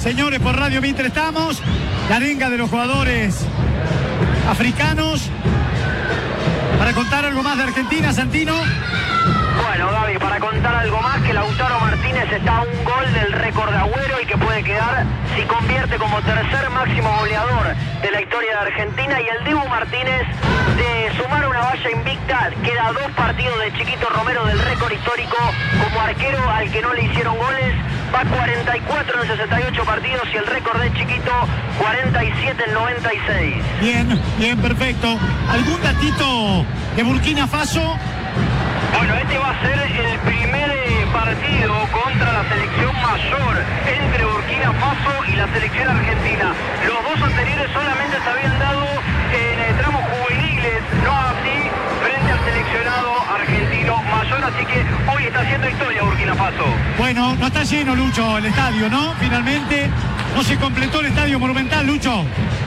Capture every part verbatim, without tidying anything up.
señores, por Radio Mitre estamos. La arenga de los jugadores africanos. Para contar algo más de Argentina, Santino. Bueno, Gaby, para contar algo más, que Lautaro Martínez está a un gol del récord de Agüero y que puede quedar si convierte como tercer máximo goleador de la historia de Argentina. Y el Dibu Martínez, de sumar una valla invicta, queda a dos partidos de Chiquito Romero del récord histórico como arquero al que no le hicieron goles. Va cuarenta y cuatro en sesenta y ocho partidos y el récord de Chiquito cuarenta y siete en noventa y seis. Bien, bien, perfecto. ¿Algún datito de Burkina Faso? Bueno, este va a ser el primer eh, partido contra la selección mayor entre Burkina Faso y la selección argentina. Los dos anteriores solamente se habían dado en eh, tramos juveniles, no así frente al seleccionado argentino mayor, así que hoy está haciendo historia Burkina Faso. Bueno, no está lleno, Lucho, el estadio, ¿no? Finalmente no se completó el estadio Monumental, Lucho.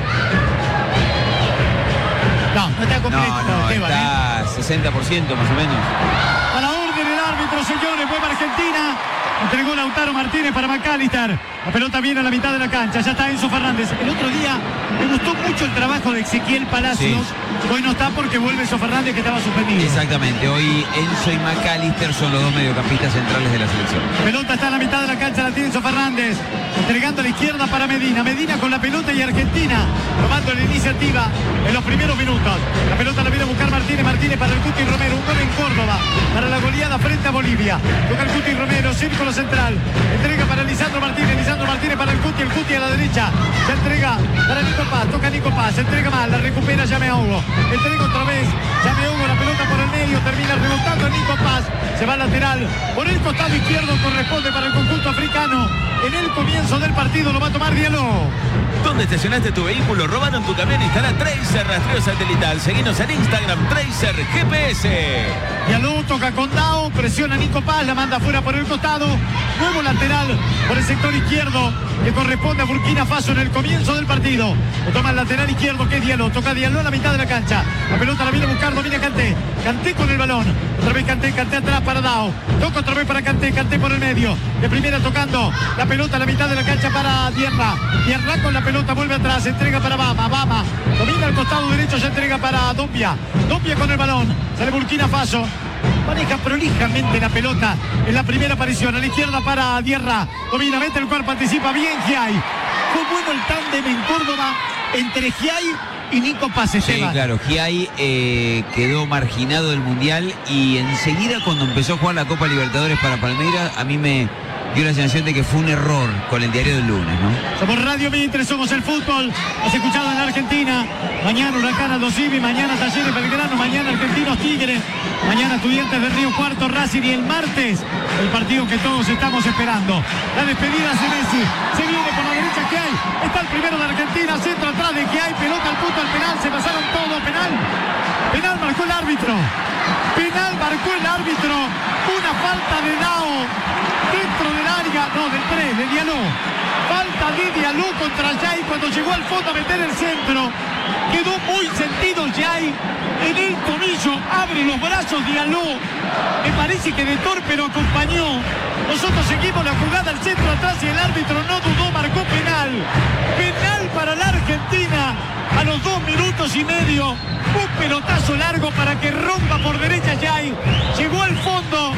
No, no está completo. No, no, Esteban, está ¿eh? sesenta por ciento más o menos. A la orden el árbitro, señores, fue para Argentina. Entregó Lautaro Martínez para McAllister. La pelota viene a la mitad de la cancha. Ya está Enzo Fernández. El otro día me gustó mucho el trabajo de Ezequiel Palacios. Sí. Hoy no está porque vuelve Enzo Fernández, que estaba suspendido. Exactamente. Hoy Enzo y McAllister son los dos mediocampistas centrales de la selección. La pelota está en la mitad de la cancha. La tiene Enzo Fernández. Entregando a la izquierda para Medina. Medina con la pelota y Argentina tomando la iniciativa en los primeros minutos. La pelota la viene a buscar Martínez. Martínez para el Cuti Romero. Un gol en Córdoba para la goleada frente a Bolivia. Toca el Cuti Romero. Círculo central. Entrega para Lisandro Martínez. Lisandro Martínez para el Cuti. El Cuti a la derecha. Se entrega para Nico Paz. Toca Nico Paz. Se entrega mal. La recupera Llame Hugo. Entrega otra vez. Llame Hugo. La pelota por el medio. Termina rebotando Nico Paz. Se va lateral. Por el costado izquierdo corresponde para el conjunto africano. En el comienzo del partido lo va a tomar Diallo. ¿Dónde estacionaste tu vehículo? ¿Robaron tu camión? Instala Tracer Rastreo Satelital. Seguinos en Instagram, Tracer G P S. Diallo toca con Dao, presiona a Nico Paz, la manda fuera por el costado. Nuevo lateral por el sector izquierdo que corresponde a Burkina Faso en el comienzo del partido. Lo toma el lateral izquierdo que es Diallo. Toca Diallo a la mitad de la cancha. La pelota la viene a buscar, domina Kanté. Kanté con el balón. Otra vez Kanté, Kanté atrás para Dao. Toca otra vez para Kanté, Kanté por el medio. De primera tocando la pelota a la mitad de la cancha para Diarra. Diarra con la pelota vuelve atrás, entrega para Bama. Bama domina el costado derecho, ya entrega para Dombia. Dombia con el balón. Sale Burkina Faso. Maneja prolijamente la pelota en la primera aparición. A la izquierda para Diarra. Domina, mete el cuerpo, anticipa bien Giai. Fue bueno el tándem en Córdoba entre Giai y Nico Paz. Sí, claro, Giai eh, quedó marginado del Mundial y enseguida cuando empezó a jugar la Copa Libertadores para Palmeiras, a mí me dio la sensación de que fue un error con el diario del lunes, ¿no? Somos Radio Mitre, somos el fútbol. Has escuchado en Argentina. Mañana Huracán Aldo Civi, mañana Talleres Belgrano, mañana Argentinos Tigres, mañana Estudiantes de Río Cuarto, Racing y el martes el partido que todos estamos esperando. La despedida de Messi. Se viene por la derecha que hay. Está el primero de Argentina, centro atrás de que hay, pelota al punto al penal, se pasaron todo, penal. Penal marcó el árbitro. Penal marcó el árbitro. Una falta de Dao dentro del área, no, del tres, de Diallo. Falta de Diallo contra Giai cuando llegó al fondo a meter el centro. Quedó muy sentido Giai en el tobillo, abre los brazos Diallo. Me parece que de torpe lo acompañó. Nosotros seguimos la jugada al centro atrás y el árbitro no dudó, marcó penal. Penal para la Argentina a los dos minutos y medio. Un pelotazo largo para que rompa por derecha Giai. Llegó al fondo.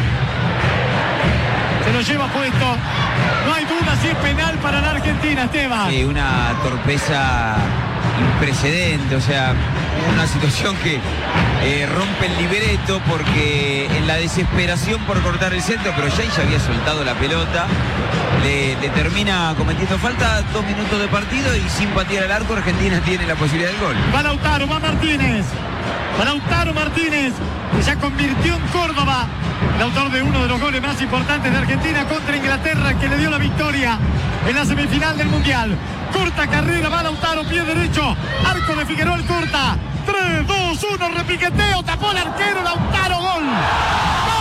Se lo lleva puesto. No hay duda si es penal para la Argentina, Esteban. Sí, una torpeza imprecedente, o sea, una situación que eh, rompe el libreto porque en la desesperación por cortar el centro, pero Giai ya había soltado la pelota, le, le termina cometiendo falta, dos minutos de partido y sin patear al arco Argentina tiene la posibilidad del gol. Va Lautaro, va Martínez. Va Lautaro Martínez, que ya convirtió en Córdoba el autor de uno de los goles más importantes de Argentina contra Inglaterra, que le dio la victoria en la semifinal del Mundial. Corta carrera, va Lautaro, pie derecho, arco de Figueroa, el corta. tres, dos, uno, repiqueteo, tapó el arquero, Lautaro, gol. ¡Gol!